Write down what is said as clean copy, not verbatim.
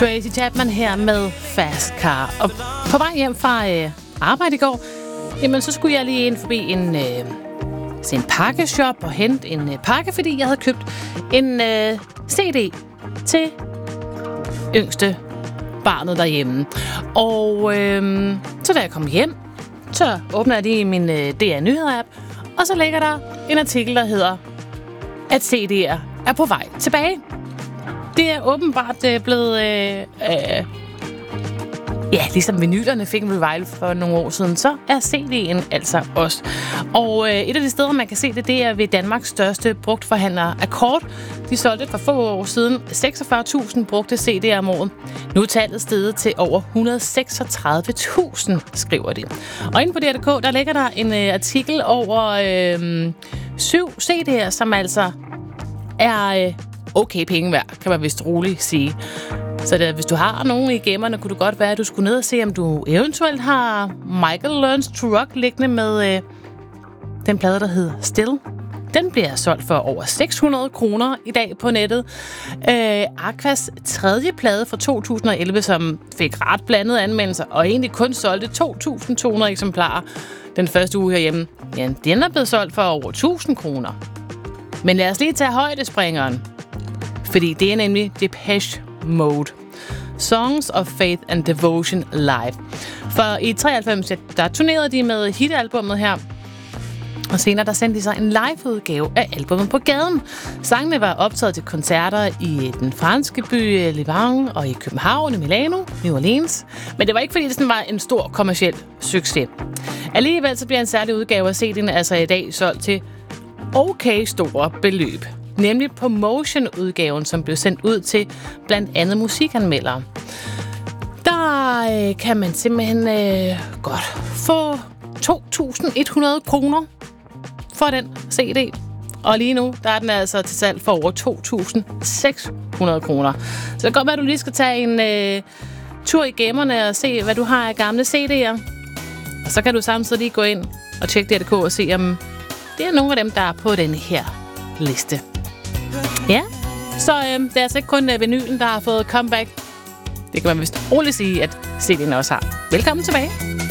Tracy Chapman her med Fast Car. Og på vej hjem fra arbejde i går, jamen så skulle jeg lige ind forbi en pakkeshop og hente en pakke, fordi jeg havde købt en CD til yngste barnet derhjemme. Og så da jeg kom hjem, så åbner jeg lige min DR Nyheder-app, og så ligger der en artikel, der hedder, at CD'er er på vej tilbage. Det er åbenbart blevet... ligesom vinylerne fik en revival for nogle år siden, så er CD'en altså også. Og et af de steder, man kan se det, det er ved Danmarks største brugtforhandler Akkord. De solgte for få år siden 46.000 brugte CD'er om året. Nu er tallet steget til over 136.000, skriver de. Og inde på DR.dk, der ligger der en artikel over 7 CD'er, som altså er okay penge værd, kan man vist roligt sige. Så hvis du har nogen i gemmerne, kunne det godt være, at du skulle ned og se, om du eventuelt har Michael Learns to Rock liggende med den plade, der hedder Still. Den bliver solgt for over 600 kroner i dag på nettet. Aquas tredje plade fra 2011, som fik ret blandede anmeldelser, og egentlig kun solgte 2.200 eksemplarer den første uge herhjemme. Ja, den er blevet solgt for over 1.000 kroner. Men lad os lige tage højdespringeren, fordi det er nemlig Depeche Mode. Songs of Faith and Devotion Live. For i 93, der turnerede de med hitalbummet her, og senere der sendte de sig en liveudgave af albumet på gaden. Sangene var optaget til koncerter i den franske by Louvain og i København, i Milano, New Orleans. Men det var ikke, fordi det sådan var en stor kommerciel succes. Alligevel så bliver en særlig udgave af CD'en altså i dag solgt til okay store beløb. Nemlig promotion-udgaven, som blev sendt ud til blandt andet musikanmeldere. Der kan man simpelthen godt få 2.100 kroner for den CD. Og lige nu, der er den altså til salg for over 2.600 kroner. Så det kan godt være, at du lige skal tage en tur i gemmerne og se, hvad du har af gamle CD'er. Og så kan du samtidig lige gå ind og tjekke DR.dk og se, om det er nogle af dem, der er på denne her liste. Ja, så det er altså ikke kun vinylen, der har fået comeback. Det kan man vist roligt sige, at CD'en også har. Velkommen tilbage.